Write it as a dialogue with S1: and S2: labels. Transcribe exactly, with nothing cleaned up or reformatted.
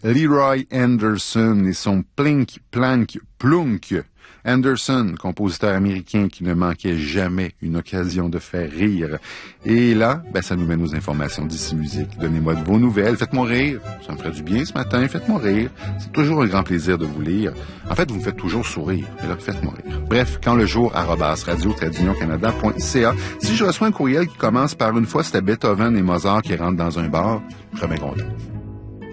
S1: Leroy Anderson et son Plink, Plank, Plunk. Anderson, compositeur américain qui ne manquait jamais une occasion de faire rire. Et là, ben, ça nous mène aux informations d'ici musique. Donnez-moi de vos nouvelles, faites-moi rire. Ça me ferait du bien ce matin, faites-moi rire. C'est toujours un grand plaisir de vous lire. En fait, vous me faites toujours sourire. Mais là, faites-moi rire. Bref, quand le jour, arobase radio tiret union canada point c a. Si je reçois un courriel qui commence par une fois c'était Beethoven et Mozart qui rentrent dans un bar, je serais bien content.